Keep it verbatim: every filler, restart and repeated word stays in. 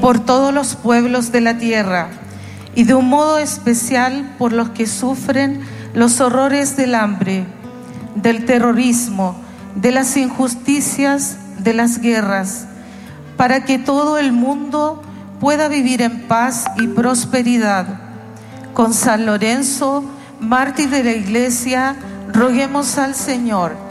por todos los pueblos de la tierra, y de un modo especial por los que sufren los horrores del hambre, del terrorismo, de las injusticias, de las guerras, para que todo el mundo pueda vivir en paz y prosperidad. Con San Lorenzo, mártir de la Iglesia, roguemos al Señor.